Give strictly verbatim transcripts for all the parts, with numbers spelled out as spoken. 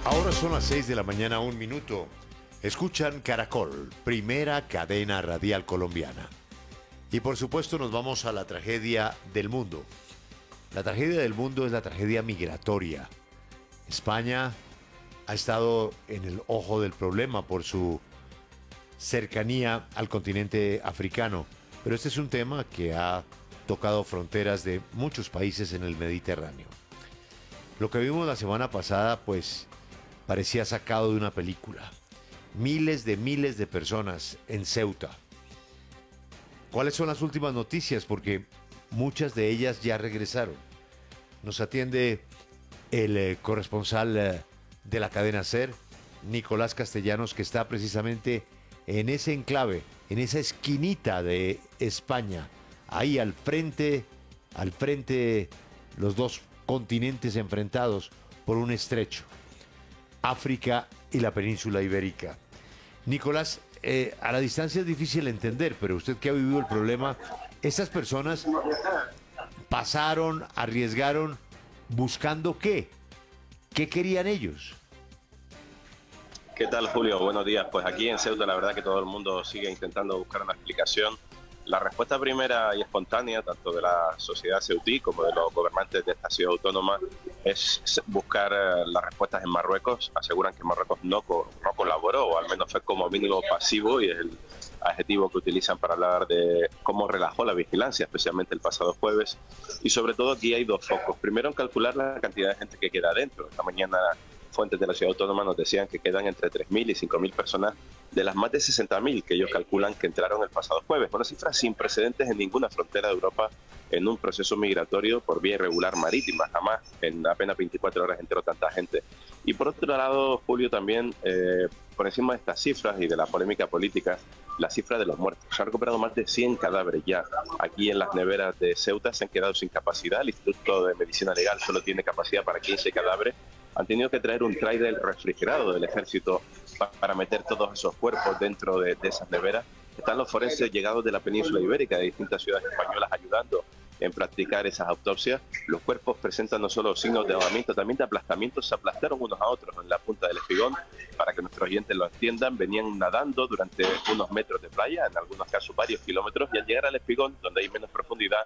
Ahora son las seis de la mañana, un minuto. Escuchan Caracol, primera cadena radial colombiana. Y por supuesto nos vamos a la tragedia del mundo. La tragedia del mundo es la tragedia migratoria. España ha estado en el ojo del problema por su cercanía al continente africano. Pero este es un tema que ha tocado fronteras de muchos países en el Mediterráneo. Lo que vimos la semana pasada, pues, parecía sacado de una película. Miles de miles de personas en Ceuta. ¿Cuáles son las últimas noticias? Porque muchas de ellas ya regresaron. Nos atiende el eh, corresponsal eh, de la cadena SER, Nicolás Castellanos, que está precisamente en ese enclave, en esa esquinita de España, ahí al frente, al frente, los dos continentes enfrentados por un estrecho, África y la península ibérica. Nicolás, eh, a la distancia es difícil entender, pero usted que ha vivido el problema, estas personas pasaron, arriesgaron, ¿buscando qué? ¿Qué querían ellos? ¿Qué tal, Julio? Buenos días. Pues aquí en Ceuta la verdad que todo el mundo sigue intentando buscar una explicación. La respuesta primera y espontánea, tanto de la sociedad ceutí como de los gobernantes de esta ciudad autónoma, es buscar las respuestas en Marruecos. Aseguran que Marruecos no, co no colaboró, o al menos fue como mínimo pasivo, y es el adjetivo que utilizan para hablar de cómo relajó la vigilancia, especialmente el pasado jueves. Y sobre todo aquí hay dos focos. Primero, en calcular la cantidad de gente que queda adentro. Esta mañana fuentes de la ciudad autónoma nos decían que quedan entre tres mil y cinco mil personas de las más de sesenta mil que ellos calculan que entraron el pasado jueves. Una cifra sin precedentes en ninguna frontera de Europa en un proceso migratorio por vía irregular marítima. Jamás en apenas veinticuatro horas entró tanta gente. Y por otro lado, Julio, también eh, por encima de estas cifras y de la polémica política, la cifra de los muertos. Se han recuperado más de cien cadáveres ya. Aquí en las neveras de Ceuta se han quedado sin capacidad. El Instituto de Medicina Legal solo tiene capacidad para quince cadáveres. Han tenido que traer un tráiler refrigerado del ejército pa para meter todos esos cuerpos dentro de, de esas neveras. Están los forenses llegados de la península ibérica, de distintas ciudades españolas, ayudando en practicar esas autopsias. Los cuerpos presentan no solo signos de ahogamiento, también de aplastamiento. Se aplastaron unos a otros en la punta del espigón. Para que nuestros oyentes lo entiendan, venían nadando durante unos metros de playa, en algunos casos varios kilómetros, y al llegar al espigón, donde hay menos profundidad,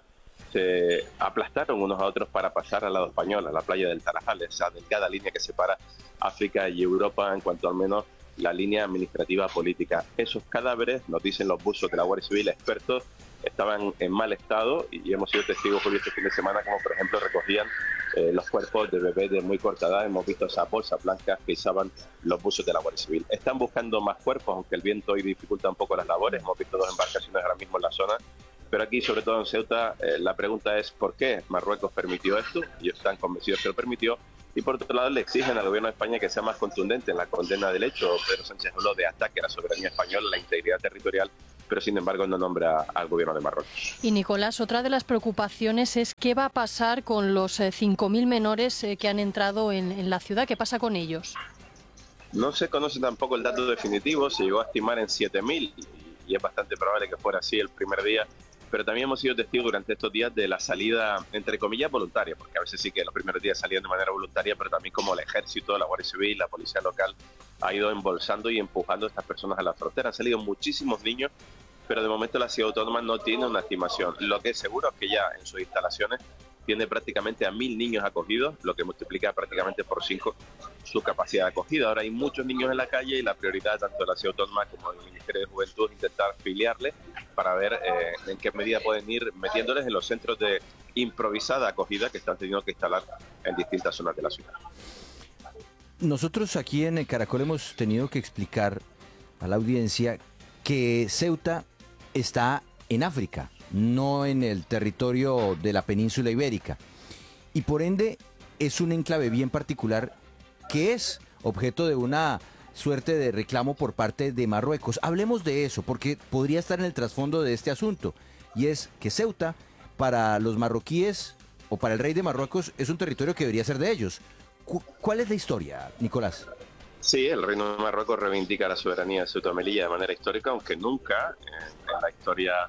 se aplastaron unos a otros para pasar al lado español, a la playa del Tarajal, esa delgada línea que separa África y Europa en cuanto al menos la línea administrativa política. Esos cadáveres, nos dicen los buzos de la Guardia Civil expertos, estaban en mal estado, y hemos sido testigos hoy este fin de semana como por ejemplo recogían eh, los cuerpos de bebés de muy corta edad. Hemos visto esas bolsas blancas que izaban los buzos de la Guardia Civil. Están buscando más cuerpos, aunque el viento hoy dificulta un poco las labores. Hemos visto dos embarcaciones ahora mismo en la zona. Pero aquí, sobre todo en Ceuta, eh, la pregunta es ¿por qué Marruecos permitió esto? Ellos están convencidos que lo permitió. Y por otro lado, le exigen al gobierno de España que sea más contundente en la condena del hecho. Pedro Sánchez habló de ataque a la soberanía española, la integridad territorial, pero sin embargo no nombra al gobierno de Marruecos. Y Nicolás, otra de las preocupaciones es qué va a pasar con los eh, cinco mil menores eh, que han entrado en, en la ciudad. ¿Qué pasa con ellos? No se conoce tampoco el dato definitivo. Se llegó a estimar en siete mil y es bastante probable que fuera así el primer día. Pero también hemos sido testigos durante estos días de la salida, entre comillas, voluntaria, porque a veces sí que los primeros días salían de manera voluntaria, pero también como el ejército, la Guardia Civil, la policía local ha ido embolsando y empujando a estas personas a la frontera. Han salido muchísimos niños, pero de momento la ciudad autónoma no tiene una estimación. Lo que es seguro es que ya en sus instalaciones tiene prácticamente a mil niños acogidos, lo que multiplica prácticamente por cinco su capacidad de acogida. Ahora hay muchos niños en la calle y la prioridad tanto de la ciudad autónoma como del Ministerio de Juventud es intentar filiarles para ver eh, en qué medida pueden ir metiéndoles en los centros de improvisada acogida que están teniendo que instalar en distintas zonas de la ciudad. Nosotros aquí en el Caracol hemos tenido que explicar a la audiencia que Ceuta está en África, no en el territorio de la península ibérica, y por ende es un enclave bien particular que es objeto de una suerte de reclamo por parte de Marruecos. Hablemos de eso, porque podría estar en el trasfondo de este asunto, y es que Ceuta, para los marroquíes o para el rey de Marruecos, es un territorio que debería ser de ellos. ¿Cuál es la historia, Nicolás? Sí, el Reino de Marruecos reivindica la soberanía de Ceuta y Melilla de manera histórica, aunque nunca en, en la historia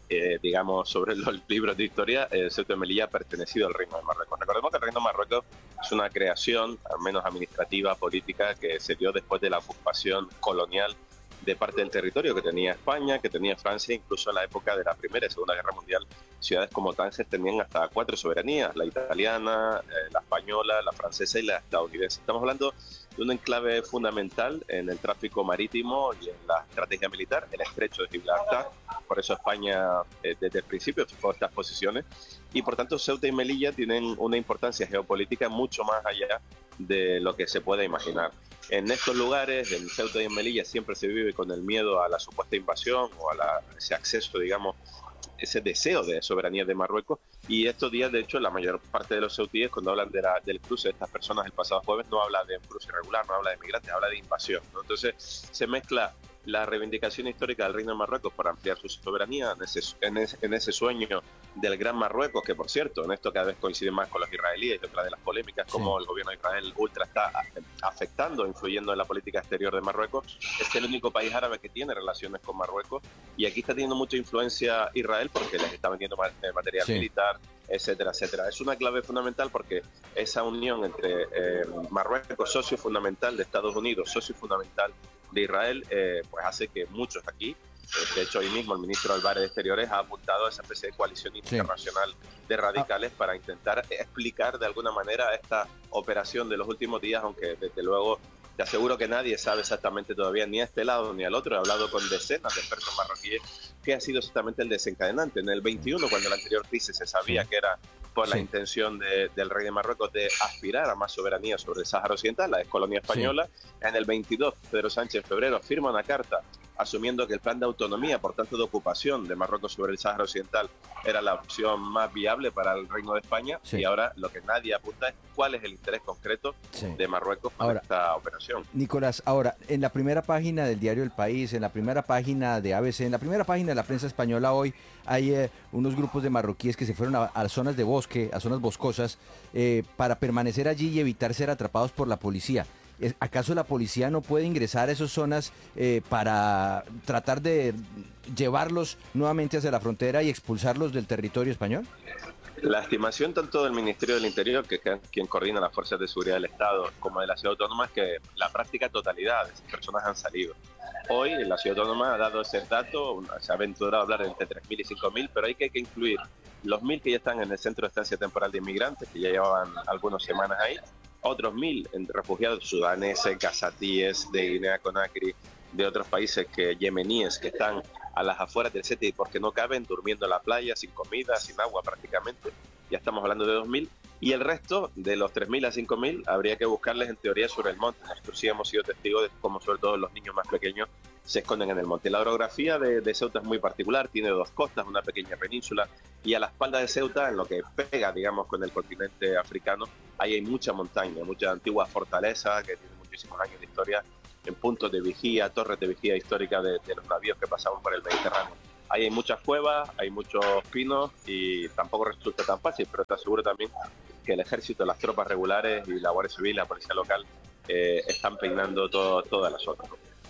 eh, digamos, sobre los libros de historia, eh, Ceuta y Melilla ha pertenecido al Reino de Marruecos. Recordemos que el Reino de Marruecos es una creación, al menos administrativa, política, que se dio después de la ocupación colonial de parte del territorio que tenía España, que tenía Francia, incluso en la época de la Primera y Segunda Guerra Mundial, ciudades como Tánger tenían hasta cuatro soberanías, la italiana, eh, la española, la francesa y la estadounidense. Estamos hablando de un enclave fundamental en el tráfico marítimo y en la estrategia militar, el estrecho de Gibraltar. Por eso España eh, desde el principio fijó estas posiciones y por tanto Ceuta y Melilla tienen una importancia geopolítica mucho más allá de lo que se puede imaginar. En estos lugares, en Ceuta y en Melilla, siempre se vive con el miedo a la supuesta invasión o a la, ese acceso, digamos, ese deseo de soberanía de Marruecos. Y estos días, de hecho, la mayor parte de los ceutíes, cuando hablan de la, del cruce de estas personas el pasado jueves, no habla de un cruce irregular, no habla de migrantes, habla de invasión, ¿no? Entonces, se mezcla la reivindicación histórica del Reino de Marruecos para ampliar su soberanía en ese, en ese, en ese sueño del Gran Marruecos, que por cierto, en esto cada vez coincide más con los israelíes y otra de las polémicas, como sí. el gobierno de Israel ultra está afectando, influyendo en la política exterior de Marruecos. Es el único país árabe que tiene relaciones con Marruecos y aquí está teniendo mucha influencia Israel porque les está vendiendo material sí. militar, etcétera, etcétera. Es una clave fundamental porque esa unión entre eh, Marruecos, socio fundamental de Estados Unidos, socio fundamental de Israel, eh, pues hace que muchos aquí, eh, de hecho hoy mismo el ministro Álvarez de Exteriores ha apuntado a esa especie de coalición internacional sí. de radicales ah. para intentar explicar de alguna manera esta operación de los últimos días, aunque desde luego te aseguro que nadie sabe exactamente todavía ni a este lado ni al otro. He hablado con decenas de expertos marroquíes qué ha sido exactamente el desencadenante. En el veintiuno, cuando la anterior crisis se sabía sí. que era por la sí. intención de, del rey de Marruecos de aspirar a más soberanía sobre el Sáhara Occidental, la excolonia española. Sí. En el veintidós, Pedro Sánchez en febrero firma una carta asumiendo que el plan de autonomía, por tanto de ocupación de Marruecos sobre el Sáhara Occidental, era la opción más viable para el Reino de España. Sí. Y ahora lo que nadie apunta es cuál es el interés concreto sí. de Marruecos con ahora, esta operación. Nicolás, ahora, en la primera página del diario El País, en la primera página de A B C, en la primera página de la prensa española hoy, hay eh, unos grupos de marroquíes que se fueron a, a zonas de bosque, a zonas boscosas, eh, para permanecer allí y evitar ser atrapados por la policía. ¿Acaso la policía no puede ingresar a esas zonas eh, para tratar de llevarlos nuevamente hacia la frontera y expulsarlos del territorio español? La estimación tanto del Ministerio del Interior, que es quien coordina las fuerzas de seguridad del Estado, como de la Ciudad Autónoma, es que la práctica totalidad de esas personas han salido. Hoy la Ciudad Autónoma ha dado ese dato, se ha aventurado a hablar entre tres mil y cinco mil, pero hay que, hay que incluir los mil que ya están en el Centro de Estancia Temporal de Inmigrantes, que ya llevaban algunas semanas ahí, otros mil refugiados sudaneses, gazatíes, de Guinea-Conakry, de otros países que yemeníes que están a las afueras del C T I porque no caben, durmiendo en la playa, sin comida, sin agua prácticamente. Ya estamos hablando de dos mil. Y el resto, de los tres mil a cinco mil, habría que buscarles en teoría sobre el monte. Nosotros sí hemos sido testigos de cómo sobre todo los niños más pequeños se esconden en el monte. La orografía de, de Ceuta es muy particular, tiene dos costas, una pequeña península, y a la espalda de Ceuta, en lo que pega, digamos, con el continente africano, ahí hay mucha montaña, mucha antigua fortaleza que tiene muchísimos años de historia, en puntos de vigía, torres de vigía histórica de, de los navíos que pasaban por el Mediterráneo. Ahí hay muchas cuevas, hay muchos pinos y tampoco resulta tan fácil, pero te aseguro también que el ejército, las tropas regulares y la Guardia Civil, la policía local, eh, están peinando todo, toda la zona.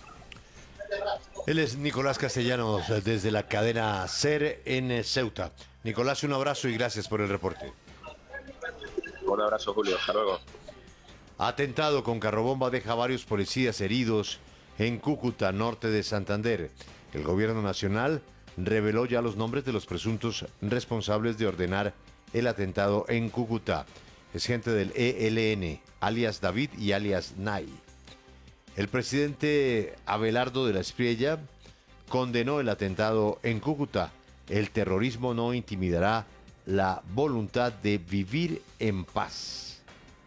Él es Nicolás Castellanos desde la cadena SER en Ceuta. Nicolás, un abrazo y gracias por el reporte. Un abrazo, Julio. Hasta luego. Atentado con carrobomba deja varios policías heridos en Cúcuta, norte de Santander. El gobierno nacional reveló ya los nombres de los presuntos responsables de ordenar el atentado en Cúcuta. Es gente del E L N, alias David y alias Nay. El presidente Abelardo de la Espriella condenó el atentado en Cúcuta. El terrorismo no intimidará la voluntad de vivir en paz.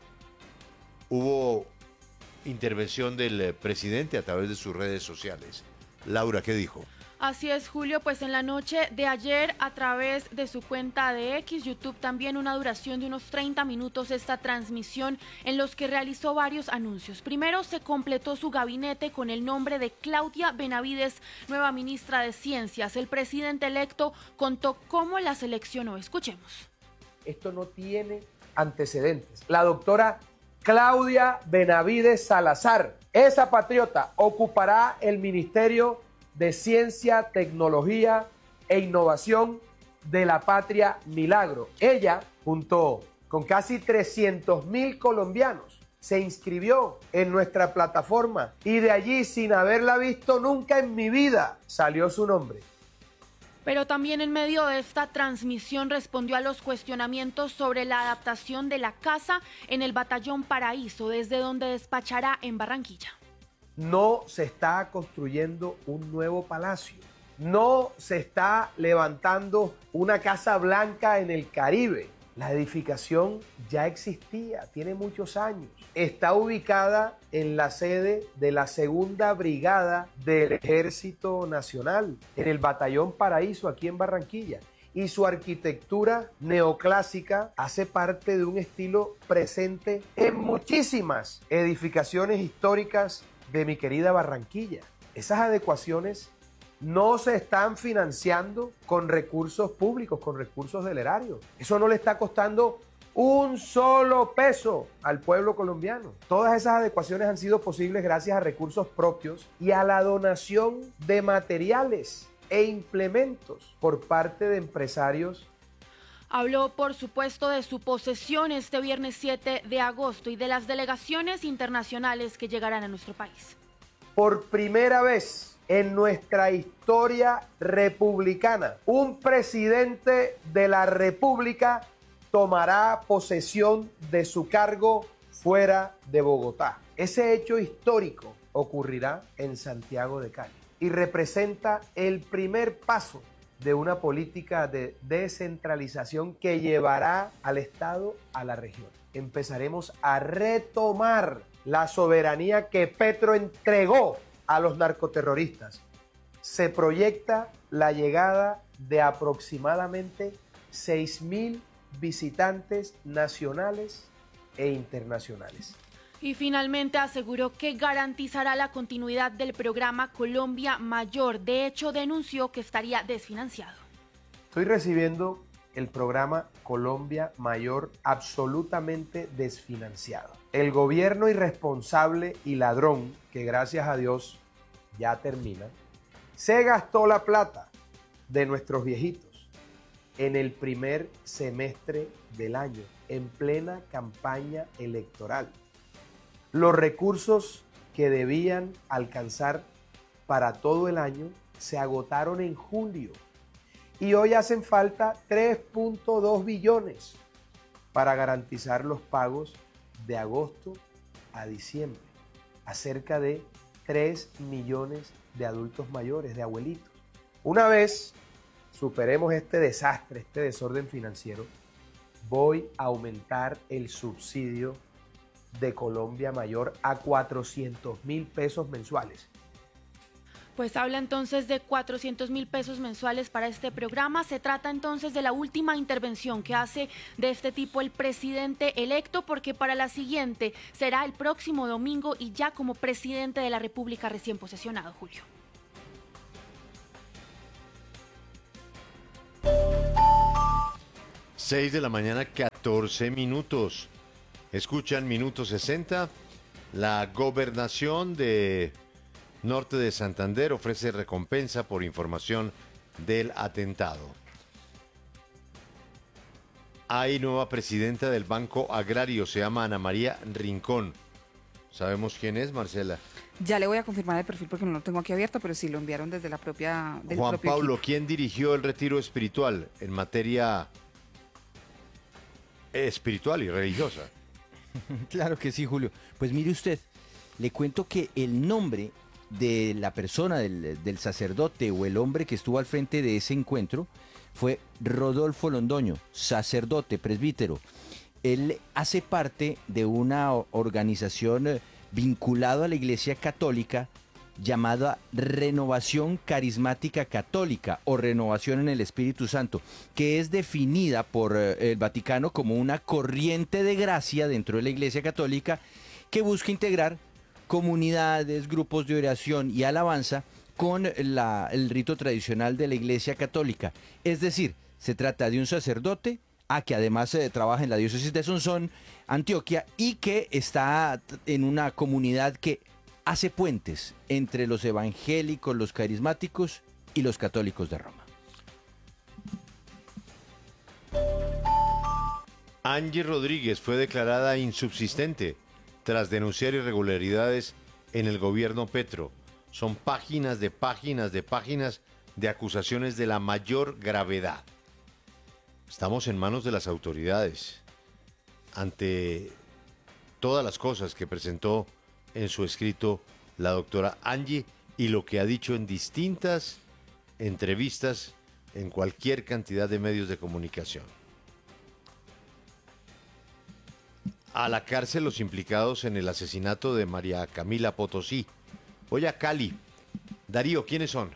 Hubo intervención del presidente a través de sus redes sociales. Laura, ¿qué dijo? Así es, Julio, pues en la noche de ayer, a través de su cuenta de X, YouTube, también una duración de unos treinta minutos esta transmisión en los que realizó varios anuncios. Primero se completó su gabinete con el nombre de Claudia Benavides, nueva ministra de Ciencias. El presidente electo contó cómo la seleccionó. Escuchemos. Esto no tiene antecedentes. La doctora Claudia Benavides Salazar, esa patriota, ocupará el Ministerio de Ciencia, Tecnología e innovación de la Patria Milagro. Ella, junto con casi trescientos mil colombianos, se inscribió en nuestra plataforma y de allí, sin haberla visto nunca en mi vida, salió su nombre. Pero también en medio de esta transmisión respondió a los cuestionamientos sobre la adaptación de la casa en el Batallón Paraíso, desde donde despachará en Barranquilla. No se está construyendo un nuevo palacio. No se está levantando una Casa Blanca en el Caribe. La edificación ya existía, tiene muchos años. Está ubicada en la sede de la Segunda Brigada del Ejército Nacional, en el Batallón Paraíso, aquí en Barranquilla. Y su arquitectura neoclásica hace parte de un estilo presente en muchísimas edificaciones históricas de mi querida Barranquilla. Esas adecuaciones no se están financiando con recursos públicos, con recursos del erario. Eso no le está costando un solo peso al pueblo colombiano. Todas esas adecuaciones han sido posibles gracias a recursos propios y a la donación de materiales e implementos por parte de empresarios. Habló, por supuesto, de su posesión este viernes siete de agosto y de las delegaciones internacionales que llegarán a nuestro país. Por primera vez en nuestra historia republicana, un presidente de la República tomará posesión de su cargo fuera de Bogotá. Ese hecho histórico ocurrirá en Santiago de Cali y representa el primer paso de una política de descentralización que llevará al Estado a la región. Empezaremos a retomar la soberanía que Petro entregó a los narcoterroristas. Se proyecta la llegada de aproximadamente seis mil visitantes nacionales e internacionales. Y finalmente aseguró que garantizará la continuidad del programa Colombia Mayor. De hecho, denunció que estaría desfinanciado. Estoy recibiendo el programa Colombia Mayor absolutamente desfinanciado. El gobierno irresponsable y ladrón, que gracias a Dios ya termina, se gastó la plata de nuestros viejitos en el primer semestre del año, en plena campaña electoral. Los recursos que debían alcanzar para todo el año se agotaron en julio y hoy hacen falta tres punto dos billones para garantizar los pagos de agosto a diciembre a cerca de tres millones de adultos mayores, de abuelitos. Una vez superemos este desastre, este desorden financiero, voy a aumentar el subsidio de Colombia Mayor a cuatrocientos mil pesos mensuales. Pues habla entonces de cuatrocientos mil pesos mensuales para este programa. Se trata entonces de la última intervención que hace de este tipo el presidente electo, porque para la siguiente será el próximo domingo y ya como presidente de la República recién posesionado, Julio. seis de la mañana, catorce minutos. Escuchan Minuto sesenta. La gobernación de Norte de Santander ofrece recompensa por información del atentado. Hay nueva presidenta del Banco Agrario, se llama Ana María Rincón. ¿Sabemos quién es, Marcela? Ya le voy a confirmar el perfil porque no lo tengo aquí abierto, pero sí lo enviaron desde la propia... Del Juan propio Pablo, equipo. ¿Quién dirigió el retiro espiritual en materia espiritual y religiosa? Claro que sí, Julio. Pues mire usted, le cuento que el nombre de la persona, del, del sacerdote o el hombre que estuvo al frente de ese encuentro fue Rodolfo Londoño, sacerdote, presbítero. Él hace parte de una organización vinculada a la Iglesia Católica llamada Renovación Carismática Católica o Renovación en el Espíritu Santo, que es definida por el Vaticano como una corriente de gracia dentro de la Iglesia Católica que busca integrar comunidades, grupos de oración y alabanza con la, el rito tradicional de la Iglesia Católica. Es decir, se trata de un sacerdote a que además eh, trabaja en la diócesis de Sonsón, Antioquia, y que está en una comunidad que hace puentes entre los evangélicos, los carismáticos y los católicos de Roma. Angie Rodríguez fue declarada insubsistente tras denunciar irregularidades en el gobierno Petro. Son páginas de páginas de páginas de acusaciones de la mayor gravedad. Estamos en manos de las autoridades ante todas las cosas que presentó en su escrito la doctora Angie y lo que ha dicho en distintas entrevistas en cualquier cantidad de medios de comunicación. A la cárcel los implicados en el asesinato de María Camila Potosí. Voy a Cali. Darío, ¿quiénes son?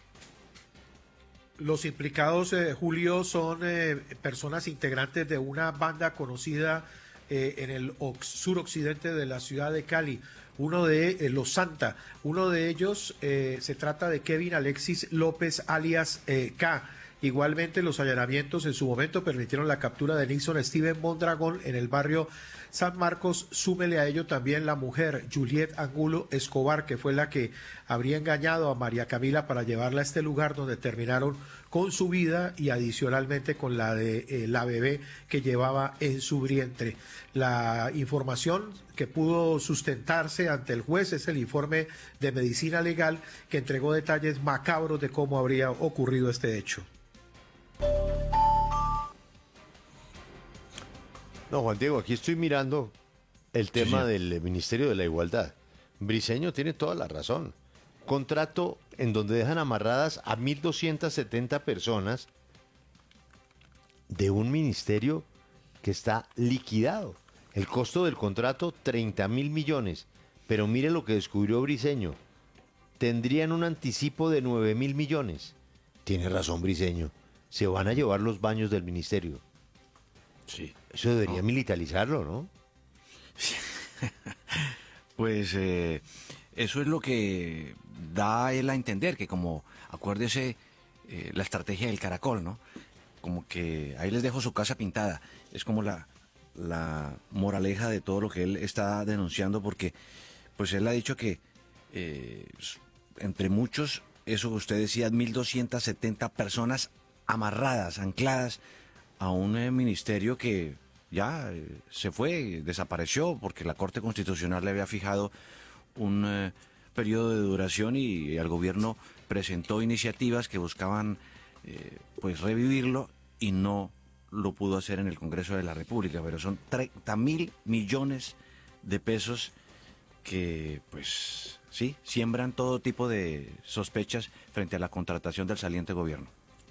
Los implicados, eh, Julio, son eh, personas integrantes de una banda conocida eh, en el suroccidente de la ciudad de Cali, uno de eh, Los Santa. Uno de ellos eh, se trata de Kevin Alexis López, alias eh, K. Igualmente, los allanamientos en su momento permitieron la captura de Nixon Steven Mondragón en el barrio San Marcos. Súmele a ello también la mujer Juliet Angulo Escobar, que fue la que habría engañado a María Camila para llevarla a este lugar donde terminaron con su vida y adicionalmente con la de eh, la bebé que llevaba en su vientre. La información que pudo sustentarse ante el juez es el informe de medicina legal que entregó detalles macabros de cómo habría ocurrido este hecho. No, Juan Diego, aquí estoy mirando el tema Sí. del Ministerio de la Igualdad. Briceño tiene toda la razón. Contrato en donde dejan amarradas a mil doscientas setenta personas de un ministerio que está liquidado. El costo del contrato, treinta mil millones. Pero mire lo que descubrió Briceño. Tendrían un anticipo de nueve mil millones. Tiene razón Briceño. Se van a llevar los baños del ministerio. Sí. Eso debería No. militarizarlo, ¿no? Pues eh, eso es lo que da él a entender, que como, acuérdese, eh, la estrategia del caracol, ¿no? Como que ahí les dejo su casa pintada. Es como la, la moraleja de todo lo que él está denunciando, porque pues él ha dicho que eh, entre muchos, eso que usted decía, mil doscientas setenta personas amarradas, ancladas a un eh, ministerio que ya eh, se fue, desapareció, porque la Corte Constitucional le había fijado un eh, periodo de duración y el gobierno presentó iniciativas que buscaban eh, pues revivirlo y no lo pudo hacer en el Congreso de la República, pero son treinta mil millones de pesos que pues sí, siembran todo tipo de sospechas frente a la contratación del saliente gobierno.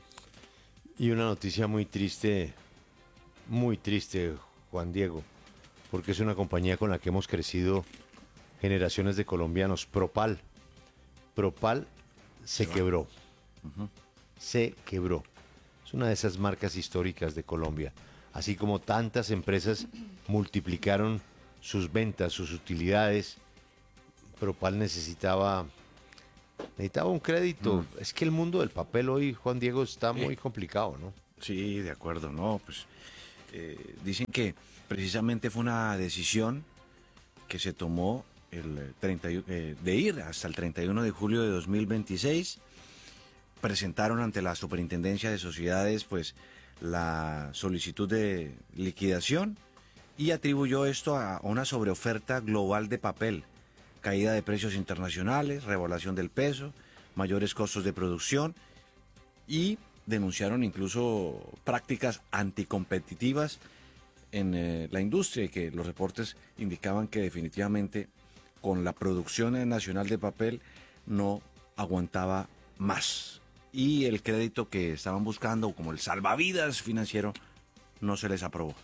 Y una noticia muy triste, muy triste, Juan Diego, porque es una compañía con la que hemos crecido generaciones de colombianos. Propal. Propal se quebró. Ujú. Se quebró. Es una de esas marcas históricas de Colombia. Así como tantas empresas multiplicaron sus ventas, sus utilidades, Propal necesitaba... Necesitaba un crédito. Mm. Es que el mundo del papel hoy, Juan Diego, está Sí. muy complicado, ¿no? Sí, de acuerdo, no, pues eh, dicen que precisamente fue una decisión que se tomó el treinta y uno, eh, de ir hasta el treinta y uno de julio de dos mil veintiséis. Presentaron ante la Superintendencia de Sociedades pues la solicitud de liquidación y atribuyó esto a una sobreoferta global de papel, caída de precios internacionales, revaluación del peso, mayores costos de producción y denunciaron incluso prácticas anticompetitivas en eh, la industria y que los reportes indicaban que definitivamente con la producción eh, nacional de papel no aguantaba más y el crédito que estaban buscando como el salvavidas financiero no se les aprobó.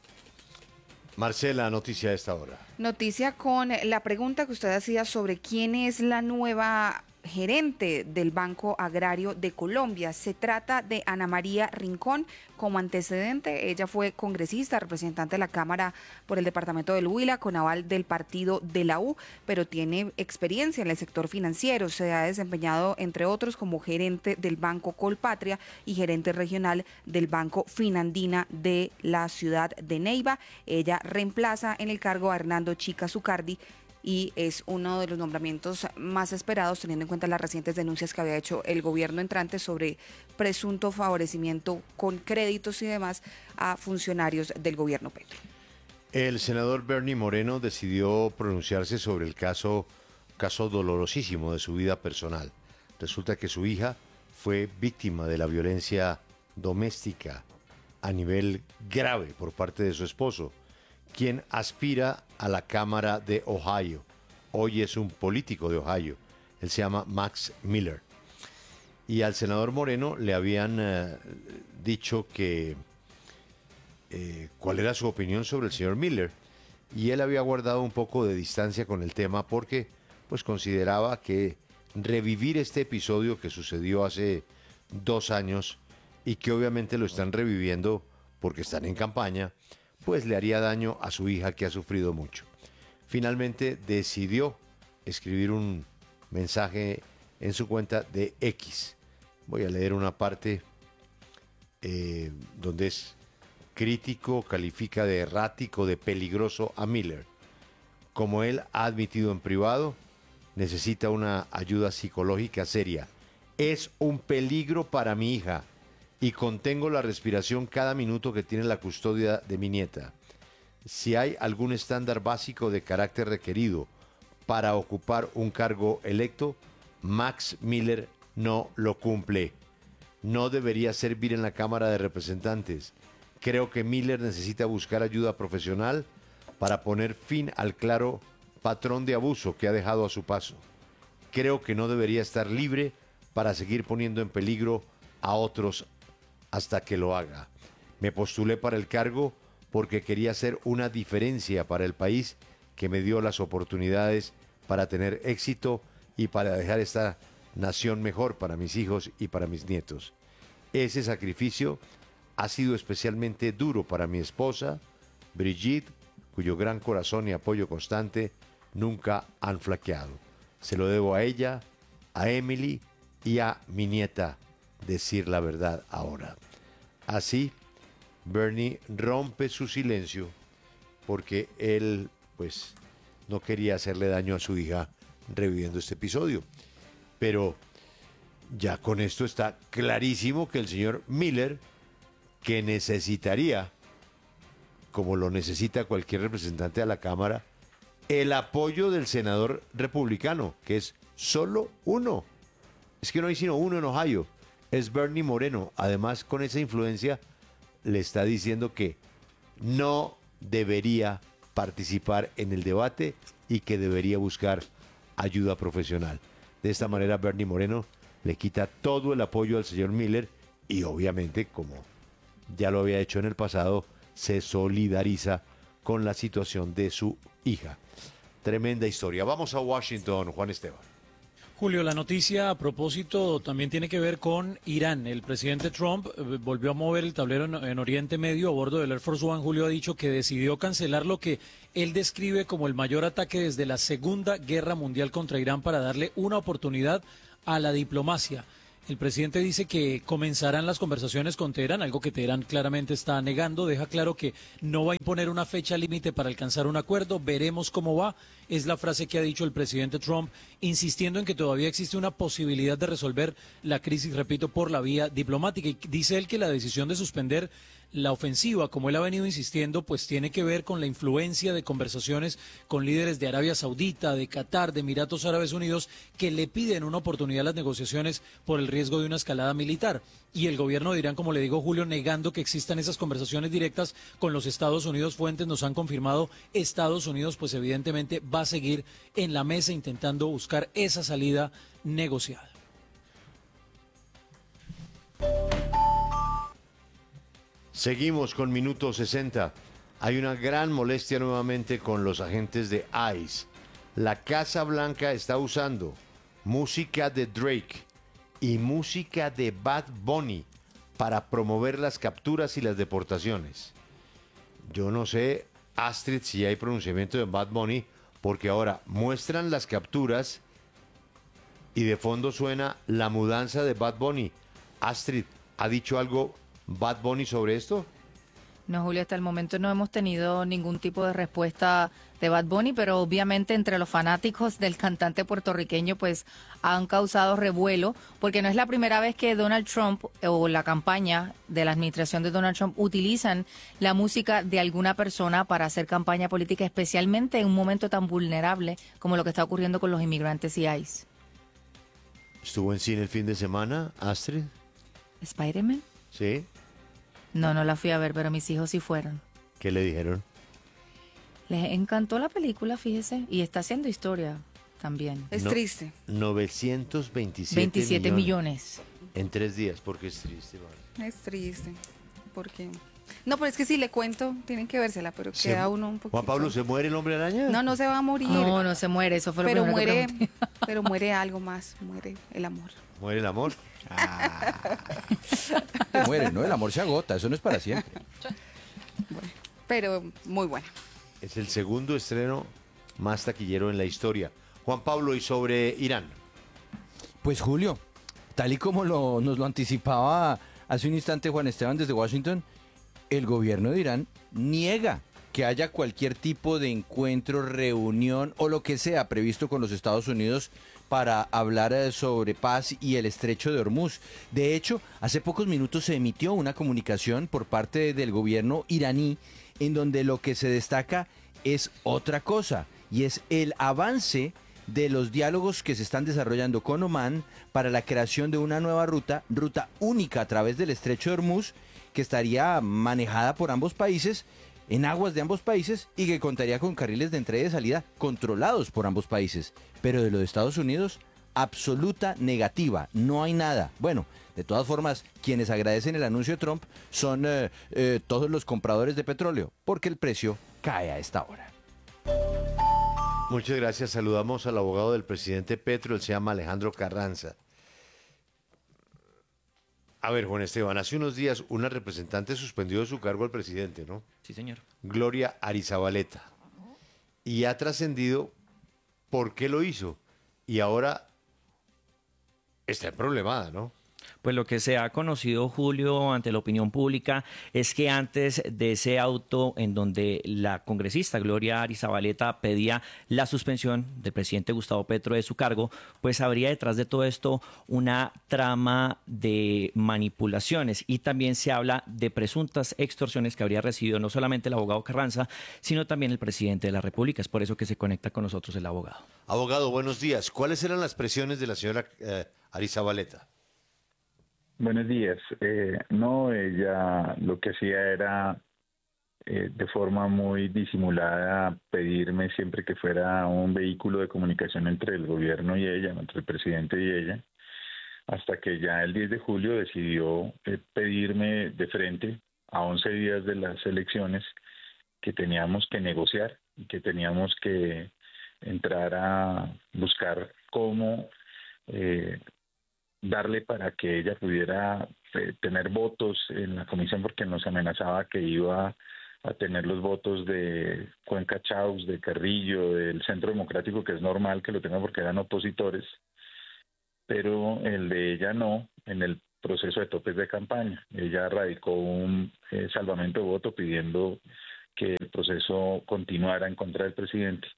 Marcela, noticia a esta hora. Noticia con la pregunta que usted hacía sobre quién es la nueva gerente del Banco Agrario de Colombia. Se trata de Ana María Rincón. Como antecedente, ella fue congresista, representante de la Cámara por el departamento del Huila, con aval del partido de la U, pero tiene experiencia en el sector financiero. Se ha desempeñado, entre otros, como gerente del Banco Colpatria y gerente regional del Banco Finandina de la ciudad de Neiva. Ella reemplaza en el cargo a Hernando Chica Zucardi, y es uno de los nombramientos más esperados teniendo en cuenta las recientes denuncias que había hecho el gobierno entrante sobre presunto favorecimiento con créditos y demás a funcionarios del gobierno Petro. El senador Bernie Moreno decidió pronunciarse sobre el caso, caso dolorosísimo de su vida personal. Resulta que su hija fue víctima de la violencia doméstica a nivel grave por parte de su esposo, quien aspira a la Cámara de Ohio. Hoy es un político de Ohio. Él se llama Max Miller. Y al senador Moreno le habían eh, dicho que eh, cuál era su opinión sobre el señor Miller. Y él había guardado un poco de distancia con el tema porque pues consideraba que revivir este episodio que sucedió hace dos años y que obviamente lo están reviviendo porque están en campaña, pues le haría daño a su hija que ha sufrido mucho. Finalmente decidió escribir un mensaje en su cuenta de X. Voy a leer una parte eh, donde es crítico, califica de errático, de peligroso a Miller. Como él ha admitido en privado, necesita una ayuda psicológica seria. Es un peligro para mi hija y contengo la respiración cada minuto que tiene la custodia de mi nieta. Si hay algún estándar básico de carácter requerido para ocupar un cargo electo, Max Miller no lo cumple. No debería servir en la Cámara de Representantes. Creo que Miller necesita buscar ayuda profesional para poner fin al claro patrón de abuso que ha dejado a su paso. Creo que no debería estar libre para seguir poniendo en peligro a otros hasta que lo haga. Me postulé para el cargo porque quería hacer una diferencia para el país que me dio las oportunidades para tener éxito y para dejar esta nación mejor para mis hijos y para mis nietos. Ese sacrificio ha sido especialmente duro para mi esposa, Brigitte, cuyo gran corazón y apoyo constante nunca han flaqueado. Se lo debo a ella, a Emily y a mi nieta, decir la verdad ahora. Así, Bernie rompe su silencio porque él, pues, no quería hacerle daño a su hija reviviendo este episodio. Pero ya con esto está clarísimo que el señor Miller, que necesitaría, como lo necesita cualquier representante a la Cámara, el apoyo del senador republicano, que es solo uno. Es que no hay sino uno en Ohio. Es Bernie Moreno. Además, con esa influencia, le está diciendo que no debería participar en el debate y que debería buscar ayuda profesional. De esta manera, Bernie Moreno le quita todo el apoyo al señor Miller y obviamente, como ya lo había hecho en el pasado, se solidariza con la situación de su hija. Tremenda historia. Vamos a Washington, Juan Esteban. Julio, la noticia a propósito también tiene que ver con Irán. El presidente Trump eh, volvió a mover el tablero en, en Oriente Medio a bordo del Air Force One. Julio ha dicho que decidió cancelar lo que él describe como el mayor ataque desde la Segunda Guerra Mundial contra Irán para darle una oportunidad a la diplomacia. El presidente dice que comenzarán las conversaciones con Teherán, algo que Teherán claramente está negando. Deja claro que no va a imponer una fecha límite para alcanzar un acuerdo. Veremos cómo va. Es la frase que ha dicho el presidente Trump, insistiendo en que todavía existe una posibilidad de resolver la crisis, repito, por la vía diplomática. Y dice él que la decisión de suspender la ofensiva, como él ha venido insistiendo, pues tiene que ver con la influencia de conversaciones con líderes de Arabia Saudita, de Qatar, de Emiratos Árabes Unidos, que le piden una oportunidad a las negociaciones por el riesgo de una escalada militar. Y el gobierno de Irán, como le digo, Julio, negando que existan esas conversaciones directas con los Estados Unidos. Fuentes nos han confirmado, Estados Unidos, pues evidentemente va a seguir en la mesa intentando buscar esa salida negociada. Seguimos con minuto sesenta. Hay una gran molestia nuevamente con los agentes de ICE. La Casa Blanca está usando música de Drake y música de Bad Bunny para promover las capturas y las deportaciones. Yo no sé, Astrid, si hay pronunciamiento de Bad Bunny, porque ahora muestran las capturas y de fondo suena la mudanza de Bad Bunny. Astrid, ¿ha dicho algo Bad Bunny sobre esto? No, Julio, hasta el momento no hemos tenido ningún tipo de respuesta de Bad Bunny, pero obviamente entre los fanáticos del cantante puertorriqueño pues han causado revuelo, porque no es la primera vez que Donald Trump o la campaña de la administración de Donald Trump utilizan la música de alguna persona para hacer campaña política, especialmente en un momento tan vulnerable como lo que está ocurriendo con los inmigrantes y ICE. ¿Estuvo en cine el fin de semana, Astrid? ¿Spider-Man? Sí. No, no la fui a ver, pero mis hijos sí fueron. ¿Qué le dijeron? Les encantó la película, fíjese, y está haciendo historia también. Es No, triste. novecientos veintisiete veintisiete millones. En tres días, porque es triste. Vale. Es triste. Porque... No, pero es que si le cuento, tienen que vérsela, pero Se- queda uno un poquito... Juan Pablo, ¿se muere el hombre araña? No, no se va a morir. No, no se muere, eso fue lo pero primero que muere, pregunté. pero muere algo más, muere el amor. ¿Muere el amor? Muere, ¿no? El amor se agota, eso no es para siempre. Bueno, pero muy buena. Es el segundo estreno más taquillero en la historia. Juan Pablo, y sobre Irán. Pues Julio, tal y como lo, nos lo anticipaba hace un instante Juan Esteban desde Washington, el gobierno de Irán niega que haya cualquier tipo de encuentro, reunión o lo que sea previsto con los Estados Unidos para hablar eh, sobre paz y el estrecho de Hormuz. De hecho, hace pocos minutos se emitió una comunicación por parte del gobierno iraní en donde lo que se destaca es otra cosa, y es el avance de los diálogos que se están desarrollando con Omán para la creación de una nueva ruta, ruta única a través del estrecho de Hormuz, que estaría manejada por ambos países, en aguas de ambos países, y que contaría con carriles de entrada y de salida controlados por ambos países. Pero de los Estados Unidos, absoluta negativa, no hay nada. Bueno, de todas formas, quienes agradecen el anuncio de Trump son eh, eh, todos los compradores de petróleo, porque el precio cae a esta hora. Muchas gracias. Saludamos al abogado del presidente Petro, él se llama Alejandro Carranza. A ver, Juan Esteban, hace unos días una representante suspendió de su cargo al presidente, ¿no? Sí, señor. Gloria Arizabaleta. Y ha trascendido por qué lo hizo. Y ahora está problemada, ¿no? Pues lo que se ha conocido, Julio, ante la opinión pública es que antes de ese auto en donde la congresista Gloria Arizabaleta pedía la suspensión del presidente Gustavo Petro de su cargo, pues habría detrás de todo esto una trama de manipulaciones, y también se habla de presuntas extorsiones que habría recibido no solamente el abogado Carranza, sino también el presidente de la República. Es por eso que se conecta con nosotros el abogado. Abogado, buenos días. ¿Cuáles eran las presiones de la señora eh, Arizabaleta? Buenos días. Eh, no, ella lo que hacía era eh, de forma muy disimulada pedirme siempre que fuera un vehículo de comunicación entre el gobierno y ella, entre el presidente y ella, hasta que ya el diez de julio decidió eh, pedirme de frente a once días de las elecciones que teníamos que negociar y que teníamos que entrar a buscar cómo eh, darle para que ella pudiera eh, tener votos en la comisión, porque nos amenazaba que iba a tener los votos de Cuenca Chaus, de Carrillo, del Centro Democrático, que es normal que lo tenga porque eran opositores, pero el de ella no, en el proceso de topes de campaña. Ella radicó un eh, salvamento de voto pidiendo que el proceso continuara en contra del presidente.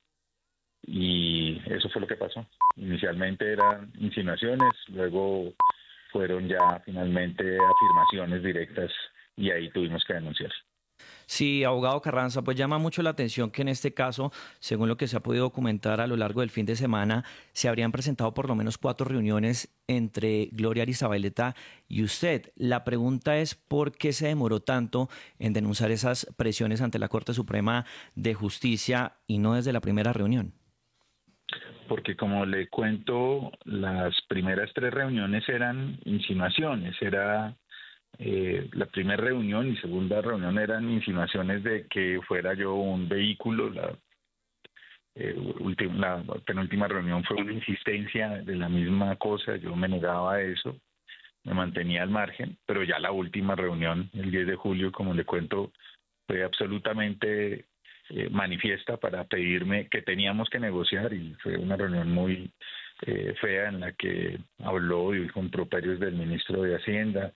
Y eso fue lo que pasó. Inicialmente eran insinuaciones, luego fueron ya finalmente afirmaciones directas, y ahí tuvimos que denunciar. Sí, abogado Carranza, pues llama mucho la atención que en este caso, según lo que se ha podido documentar a lo largo del fin de semana, se habrían presentado por lo menos cuatro reuniones entre Gloria Arizabaleta y usted. La pregunta es ¿por qué se demoró tanto en denunciar esas presiones ante la Corte Suprema de Justicia y no desde la primera reunión? Porque como le cuento, las primeras tres reuniones eran insinuaciones, era eh, la primera reunión y segunda reunión eran insinuaciones de que fuera yo un vehículo, la, eh, ulti- la penúltima reunión fue una insistencia de la misma cosa, yo me negaba a eso, me mantenía al margen, pero ya la última reunión, el diez de julio, como le cuento, fue absolutamente Eh, manifiesta para pedirme que teníamos que negociar, y fue una reunión muy eh, fea en la que habló y dijo improperios del ministro de Hacienda,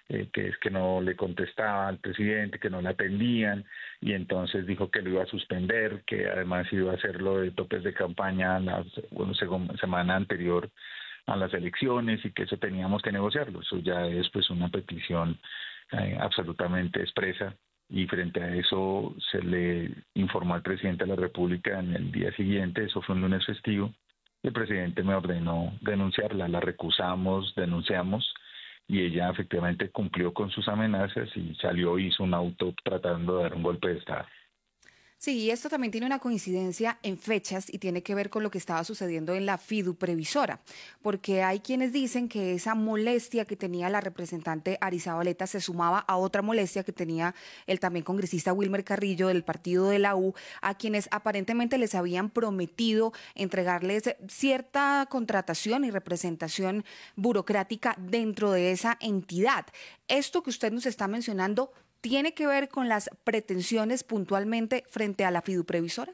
eh, que es que no le contestaba al presidente, que no la atendían, y entonces dijo que lo iba a suspender, que además iba a hacerlo de topes de campaña la bueno, semana anterior a las elecciones y que eso teníamos que negociarlo. Eso ya es pues una petición eh, absolutamente expresa, y frente a eso se le informó al presidente de la República en el día siguiente, eso fue un lunes festivo. El presidente me ordenó denunciarla, la recusamos, denunciamos, y ella efectivamente cumplió con sus amenazas y salió, hizo un auto tratando de dar un golpe de Estado. Sí, y esto también tiene una coincidencia en fechas y tiene que ver con lo que estaba sucediendo en la Fidu Previsora, porque hay quienes dicen que esa molestia que tenía la representante Arizabaleta se sumaba a otra molestia que tenía el también congresista Wilmer Carrillo del partido de la U, a quienes aparentemente les habían prometido entregarles cierta contratación y representación burocrática dentro de esa entidad. Esto que usted nos está mencionando, ¿tiene que ver con las pretensiones puntualmente frente a la Fidu Previsora?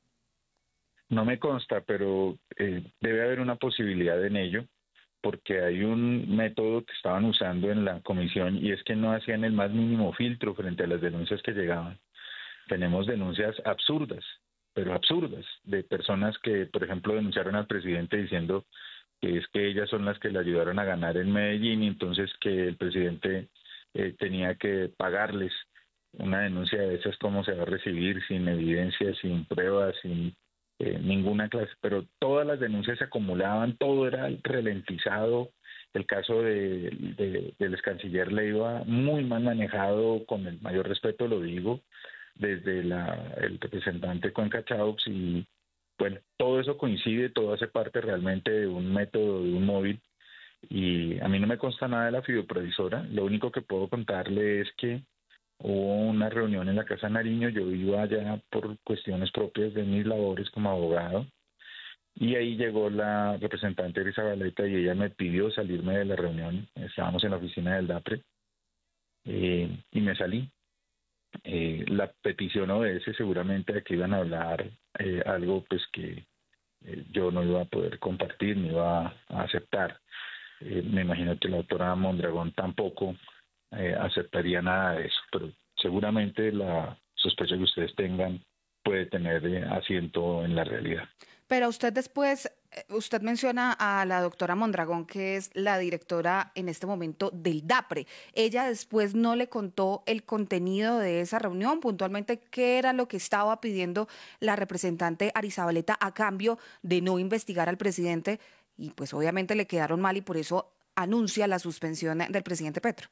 No me consta, pero eh, debe haber una posibilidad en ello, porque hay un método que estaban usando en la comisión, y es que no hacían el más mínimo filtro frente a las denuncias que llegaban. Tenemos denuncias absurdas, pero absurdas, de personas que, por ejemplo, denunciaron al presidente diciendo que es que ellas son las que le ayudaron a ganar en Medellín, y entonces que el presidente Eh, tenía que pagarles. Una denuncia de esas, ¿cómo se va a recibir? Sin evidencia, sin pruebas, sin eh, ninguna clase. Pero todas las denuncias se acumulaban, todo era ralentizado. El caso de, de, del ex canciller Leiva, muy mal manejado, con el mayor respeto lo digo, desde la, el representante Cuenca Chaux, y bueno, todo eso coincide, todo hace parte realmente de un método, de un móvil. Y a mí no me consta nada de la fiduprevisora. Lo único que puedo contarle es que hubo una reunión en la Casa Nariño. Yo iba allá por cuestiones propias de mis labores como abogado, y ahí llegó la representante Arizabaleta y ella me pidió salirme de la reunión. Estábamos en la oficina del DAPRE eh, y me salí. Eh, la petición obedece seguramente a que iban a hablar eh, algo pues que eh, yo no iba a poder compartir, ni iba a, a aceptar. Eh, me imagino que la doctora Mondragón tampoco eh, aceptaría nada de eso, pero seguramente la sospecha que ustedes tengan puede tener eh, asiento en la realidad. Pero usted después, usted menciona a la doctora Mondragón, que es la directora en este momento del DAPRE. Ella después no le contó el contenido de esa reunión, puntualmente qué era lo que estaba pidiendo la representante Arizabaleta a cambio de no investigar al presidente, y pues obviamente le quedaron mal y por eso anuncia la suspensión del presidente Petro.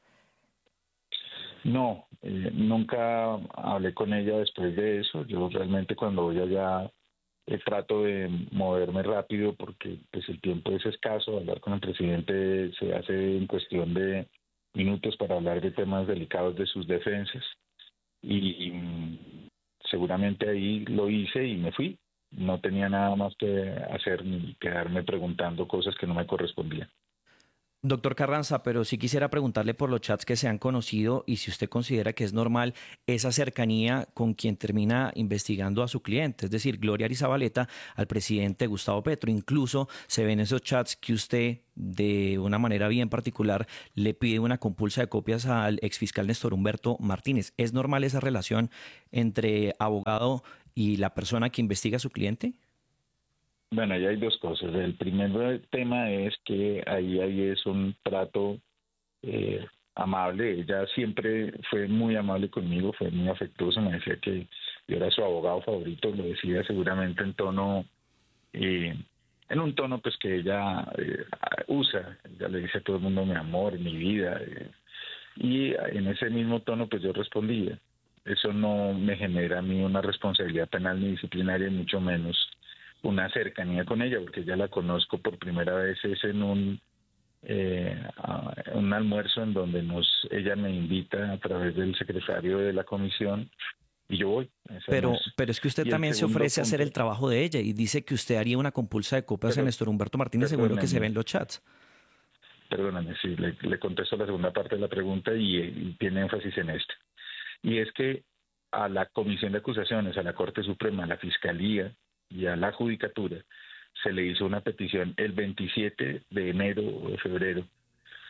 No, eh, nunca hablé con ella después de eso. Yo realmente cuando voy allá eh, trato de moverme rápido porque pues el tiempo es escaso. Hablar con el presidente se hace en cuestión de minutos para hablar de temas delicados de sus defensas, y, y seguramente ahí lo hice y me fui. No tenía nada más que hacer ni quedarme preguntando cosas que no me correspondían. Doctor Carranza, pero sí quisiera preguntarle por los chats que se han conocido y si usted considera que es normal esa cercanía con quien termina investigando a su cliente, es decir, Gloria Arizabaleta al presidente Gustavo Petro. Incluso se ven esos chats que usted, de una manera bien particular, le pide una compulsa de copias al exfiscal Néstor Humberto Martínez. ¿Es normal esa relación entre abogado y la persona que investiga a su cliente? Bueno, ahí hay dos cosas. El primer tema es que ahí, ahí es un trato eh, amable. Ella siempre fue muy amable conmigo, fue muy afectuosa, me decía que yo era su abogado favorito, lo decía seguramente en tono, eh, en un tono pues que ella eh, usa. Ella le dice a todo el mundo mi amor, mi vida, eh, y en ese mismo tono pues yo respondía. Eso no me genera a mí una responsabilidad penal ni disciplinaria, mucho menos una cercanía con ella, porque ya la conozco por primera vez es en un eh, un almuerzo en donde nos ella me invita a través del secretario de la comisión y yo voy. Pero, no es. pero es que usted Y también se ofrece a hacer punto, el trabajo de ella y dice que usted haría una compulsa de copias a Néstor Humberto Martínez, según lo que se ve en los chats. Perdóname, sí, le, le contesto la segunda parte de la pregunta y, y tiene énfasis en esto. Y es que a la Comisión de Acusaciones, a la Corte Suprema, a la Fiscalía y a la Judicatura se le hizo una petición el veintisiete de enero o de febrero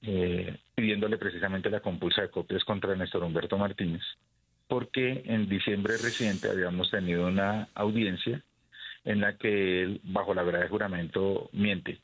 eh, pidiéndole precisamente la compulsa de copias contra Néstor Humberto Martínez, porque en diciembre reciente habíamos tenido una audiencia en la que él, bajo la verdad de juramento, miente.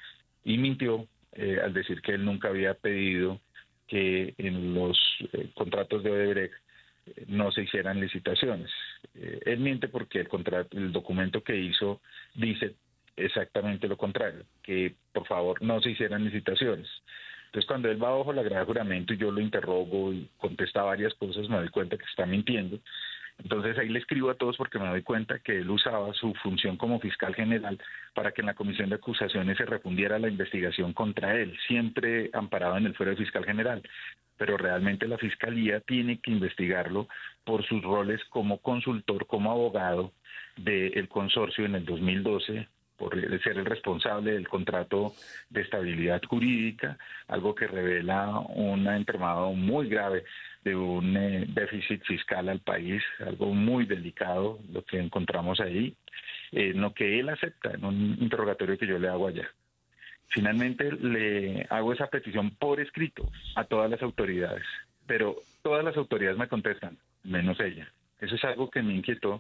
Y mintió eh, al decir que él nunca había pedido que en los eh, contratos de Odebrecht eh, no se hicieran licitaciones. Eh, él miente porque el, contrato, el documento que hizo dice exactamente lo contrario, que por favor no se hicieran licitaciones. Entonces, cuando él va bajo la grada de juramento y yo lo interrogo y contesta varias cosas, me doy cuenta que está mintiendo. Entonces ahí le escribo a todos porque me doy cuenta que él usaba su función como fiscal general para que en la comisión de acusaciones se refundiera la investigación contra él, siempre amparado en el fuero de fiscal general. Pero realmente la fiscalía tiene que investigarlo por sus roles como consultor, como abogado del consorcio en el dos mil doce, por ser el responsable del contrato de estabilidad jurídica, algo que revela un entramado muy grave de un eh, déficit fiscal al país, algo muy delicado lo que encontramos ahí, eh, lo que él acepta en un interrogatorio que yo le hago allá. Finalmente le hago esa petición por escrito a todas las autoridades, pero todas las autoridades me contestan, menos ella. Eso es algo que me inquietó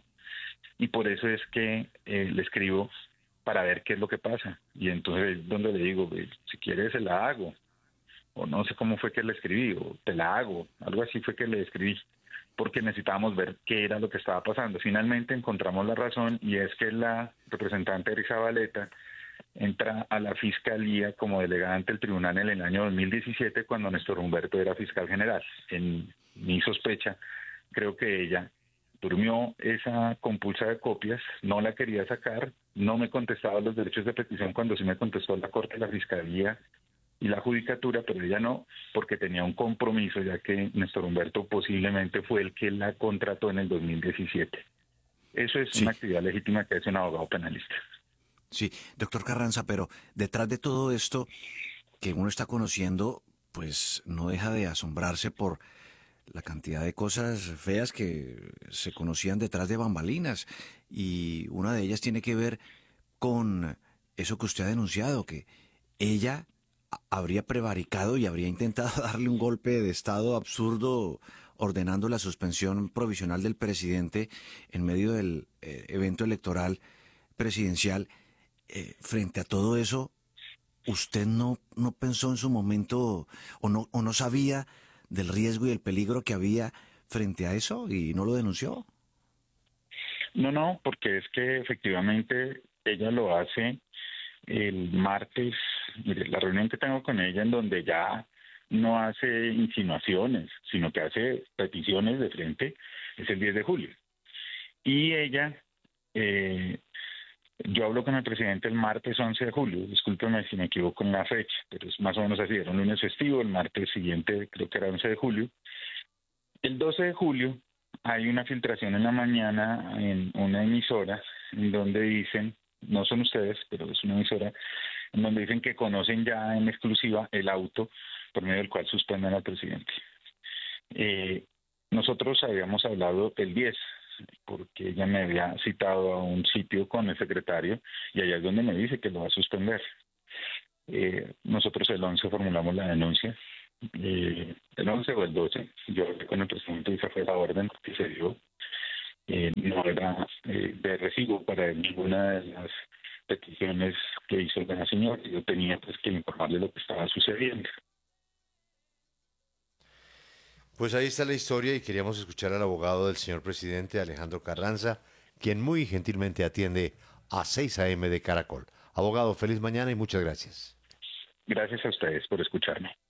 y por eso es que eh, le escribo para ver qué es lo que pasa. Y entonces donde le digo, si quieres se la hago, o no sé cómo fue que le escribí, o te la hago, algo así fue que le escribí, porque necesitábamos ver qué era lo que estaba pasando. Finalmente encontramos la razón y es que la representante Erika Zabaleta entra a la fiscalía como delegada ante el tribunal en el año dos mil diecisiete cuando Néstor Humberto era fiscal general. En mi sospecha, creo que ella durmió esa compulsa de copias, no la quería sacar, no me contestaba los derechos de petición cuando sí me contestó la Corte, la Fiscalía y la Judicatura, pero ella no, porque tenía un compromiso, ya que Néstor Humberto posiblemente fue el que la contrató en el dos mil diecisiete. Eso es sí. Una actividad legítima que hace un abogado penalista. Sí, doctor Carranza, pero detrás de todo esto que uno está conociendo, pues no deja de asombrarse por la cantidad de cosas feas que se conocían detrás de bambalinas, y una de ellas tiene que ver con eso que usted ha denunciado, que ella habría prevaricado y habría intentado darle un golpe de estado absurdo ordenando la suspensión provisional del presidente en medio del eh, evento electoral presidencial. Eh, frente a todo eso, ¿usted no, no pensó en su momento o no, o no sabía del riesgo y el peligro que había frente a eso y no lo denunció? No, no, porque es que efectivamente ella lo hace el martes. Mire, la reunión que tengo con ella en donde ya no hace insinuaciones, sino que hace peticiones de frente, es el diez de julio. Y ella, eh, yo hablo con el presidente el martes once de julio, discúlpeme si me equivoco en la fecha, pero es más o menos así, era un lunes festivo, el martes siguiente creo que era once de julio. El doce de julio hay una filtración en la mañana en una emisora en donde dicen, no son ustedes, pero es una emisora, en donde dicen que conocen ya en exclusiva el auto por medio del cual suspenden al presidente. Eh, nosotros habíamos hablado el diez, porque ella me había citado a un sitio con el secretario y allá es donde me dice que lo va a suspender. Eh, nosotros el once formulamos la denuncia, eh, el once o el doce, yo hablé con el presidente y esa fue la orden que se dio. Eh, no era eh, de recibo para ninguna de las peticiones que hizo la señora. Yo tenía pues que informarle lo que estaba sucediendo. Pues ahí está la historia y queríamos escuchar al abogado del señor presidente, Alejandro Carranza, quien muy gentilmente atiende a seis a eme de Caracol. Abogado, feliz mañana y muchas gracias. Gracias a ustedes por escucharme.